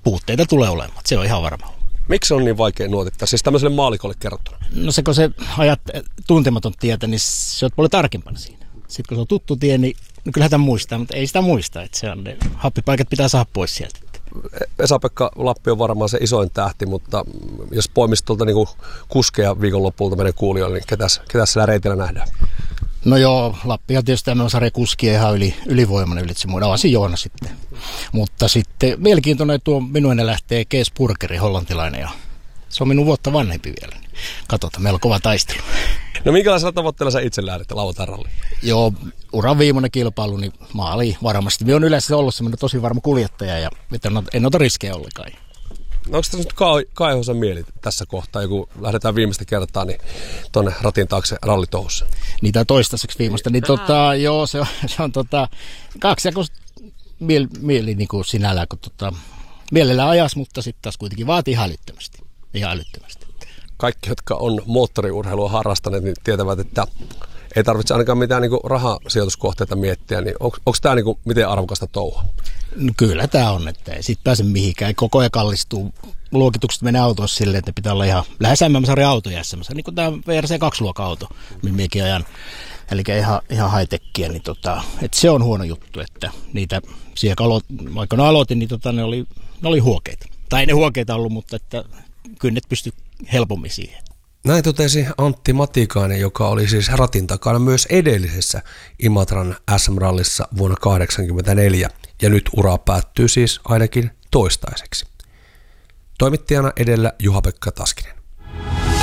puutteita tulee olemaan, se on ihan varma. Miksi on niin vaikea nuotittaa, siis tämmöiselle maalikolle kerrottuna? No se, kun se ajat tuntematon tietä, niin se on paljon tarkempana siinä. Sitten kun se on tuttu tie, niin kyllähän tämän muistaa, mutta ei sitä muista, että se on, ne happipaikat pitää saada pois sieltä. Esa-Pekka Lappi on varmaan se isoin tähti, mutta jos poimisi tuolta niin kuskeja viikonlopulta meidän kuulijoille, niin ketäs siellä reitillä nähdään? No joo, Lappihan tietysti tämä sarjakuskia ihan ylivoimainen ylitse muiden. Avasi Joona sitten. Mutta sitten mielenkiintoinen tuo minun ennen lähtee Kees Purkeri, hollantilainen. Ja se on minun vuotta vanhempi vielä. Katsotaan, meillä on kova taistelu. No minkälaisella tavoitteella sä itse lähdet lauantai-ralliin? Joo, uran viimeinen kilpailu, niin maali varmasti. Minä olen yleensä ollut semmoinen tosi varma kuljettaja ja en ota riskejä ollenkaan. No onko tässä nyt Kaihosen mieli tässä kohtaa, kun lähdetään viimeistä kertaa niin tuonne ratin taakse rallitouhussa? Niitä toistaiseksi viimeistä. Niin joo, se on kaksijakoista mieli niin kuin sinällään, kun mielellään ajas, mutta sitten taas kuitenkin vaatii ihan älyttömästi. Kaikki, jotka on moottoriurheilua harrastaneet, niin tietävät, että ei tarvitse ainakaan mitään niin rahasijoituskohteita miettiä, niin onko tämä niin miten arvokasta touhua? No kyllä tämä on, että ei siitä pääse mihinkään. Koko ajan kallistuu. Luokitukset menee autoissa silleen, että ne pitää olla ihan lähes MM-sarjan autoja SM. Niin kuin tämä VRC2-luokan auto, millä minäkin ajan. Eli ihan high-techia, niin että se on huono juttu, että niitä vaikka ne aloitin, niin ne oli huokeita. Tai ei ne huokeita ollut, mutta että kynnet pysty helpommin siihen. Näin totesi Antti Matikainen, joka oli siis ratin takana myös edellisessä Imatran SM-rallissa vuonna 1984, ja nyt ura päättyy siis ainakin toistaiseksi. Toimittajana edellä Juha-Pekka Taskinen.